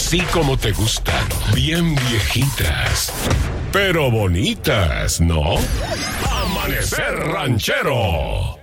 Así como te gustan, bien viejitas, pero bonitas, ¿no? Amanecer Ranchero.